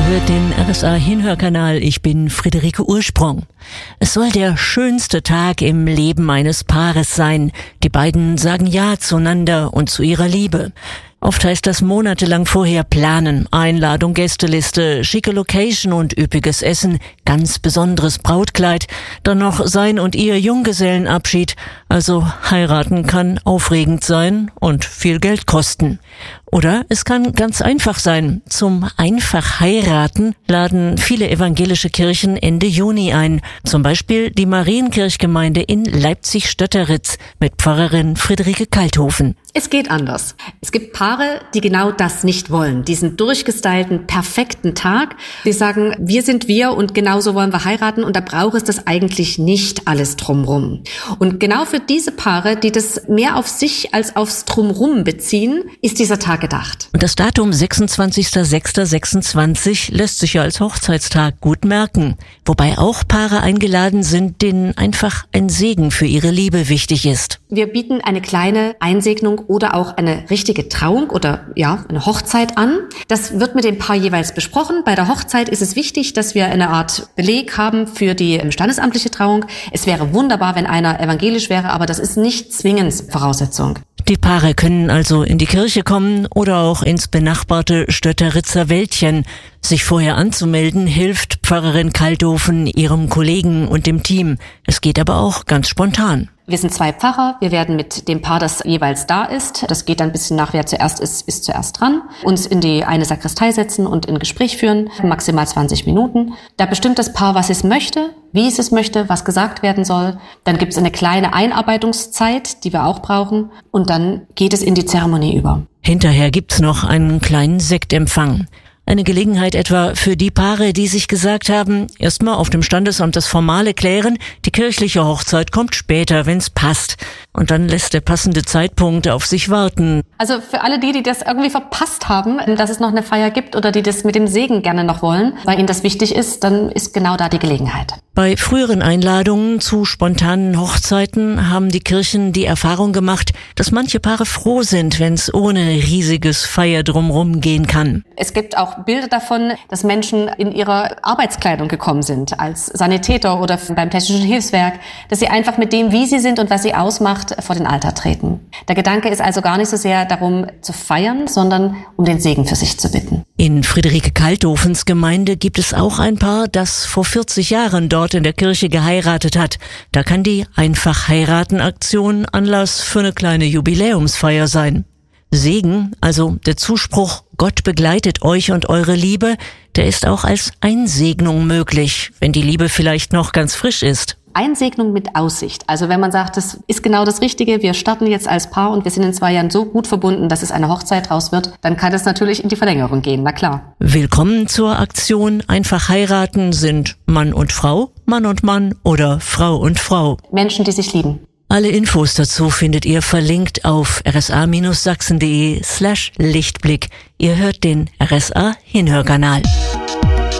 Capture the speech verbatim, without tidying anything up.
hört den R S A-Hinhörkanal. Ich bin Friederike Ursprung. Es soll der schönste Tag im Leben eines Paares sein. Die beiden sagen Ja zueinander und zu ihrer Liebe. Oft heißt das monatelang vorher planen, Einladung, Gästeliste, schicke Location und üppiges Essen, ganz besonderes Brautkleid, dann noch sein und ihr Junggesellenabschied. Also heiraten kann aufregend sein und viel Geld kosten. Oder es kann ganz einfach sein. Zum einfach heiraten laden viele evangelische Kirchen Ende Juni ein. Zum Beispiel die Marienkirchgemeinde in Leipzig-Stötteritz mit Pfarrerin Friederike Kalthofen. Es geht anders. Es gibt Paare, die genau das nicht wollen. Diesen durchgestylten, perfekten Tag. Die sagen, wir sind wir und genauso wollen wir heiraten und da braucht es das eigentlich nicht alles drumrum. Und genau für diese Paare, die das mehr auf sich als aufs Drumrum beziehen, ist dieser Tag gedacht. Und das Datum sechsundzwanzigster sechster sechsundzwanzig lässt sich ja als Hochzeitstag gut merken. Wobei auch Paare eingeladen sind, denen einfach ein Segen für ihre Liebe wichtig ist. Wir bieten eine kleine Einsegnung oder auch eine richtige Trauung oder ja, eine Hochzeit an. Das wird mit dem Paar jeweils besprochen. Bei der Hochzeit ist es wichtig, dass wir eine Art Beleg haben für die standesamtliche Trauung. Es wäre wunderbar, wenn einer evangelisch wäre, aber das ist nicht zwingend Voraussetzung. Die Paare können also in die Kirche kommen oder auch ins benachbarte Stötteritzer Wäldchen. Sich vorher anzumelden, hilft Pfarrerin Kalthofen ihrem Kollegen und dem Team. Es geht aber auch ganz spontan. Wir sind zwei Pfarrer, wir werden mit dem Paar, das jeweils da ist, das geht dann ein bisschen nach, wer zuerst ist, ist zuerst dran, uns in die eine Sakristei setzen und in Gespräch führen, maximal zwanzig Minuten. Da bestimmt das Paar, was es möchte, wie es es möchte, was gesagt werden soll. Dann gibt es eine kleine Einarbeitungszeit, die wir auch brauchen und dann geht es in die Zeremonie über. Hinterher gibt's noch einen kleinen Sektempfang. Eine Gelegenheit etwa für die Paare, die sich gesagt haben, erstmal auf dem Standesamt das Formale klären, die kirchliche Hochzeit kommt später, wenn's passt. Und dann lässt der passende Zeitpunkt auf sich warten. Also für alle die, die das irgendwie verpasst haben, dass es noch eine Feier gibt oder die das mit dem Segen gerne noch wollen, weil ihnen das wichtig ist, dann ist genau da die Gelegenheit. Bei früheren Einladungen zu spontanen Hochzeiten haben die Kirchen die Erfahrung gemacht, dass manche Paare froh sind, wenn's ohne riesiges Feier drumrum gehen kann. Es gibt auch Bilder davon, dass Menschen in ihrer Arbeitskleidung gekommen sind, als Sanitäter oder beim Technischen Hilfswerk, dass sie einfach mit dem, wie sie sind und was sie ausmacht, vor den Altar treten. Der Gedanke ist also gar nicht so sehr darum zu feiern, sondern um den Segen für sich zu bitten. In Friederike Kalthofens Gemeinde gibt es auch ein Paar, das vor vierzig Jahren dort in der Kirche geheiratet hat. Da kann die Einfach-Heiraten-Aktion Anlass für eine kleine Jubiläumsfeier sein. Segen, also der Zuspruch, Gott begleitet euch und eure Liebe, der ist auch als Einsegnung möglich, wenn die Liebe vielleicht noch ganz frisch ist. Einsegnung mit Aussicht. Also wenn man sagt, das ist genau das Richtige, wir starten jetzt als Paar und wir sind in zwei Jahren so gut verbunden, dass es eine Hochzeit raus wird, dann kann es natürlich in die Verlängerung gehen, na klar. Willkommen zur Aktion Einfach heiraten sind Mann und Frau, Mann und Mann oder Frau und Frau. Menschen, die sich lieben. Alle Infos dazu findet ihr verlinkt auf rsa-sachsen.de slash Lichtblick. Ihr hört den R S A-Hinhörkanal.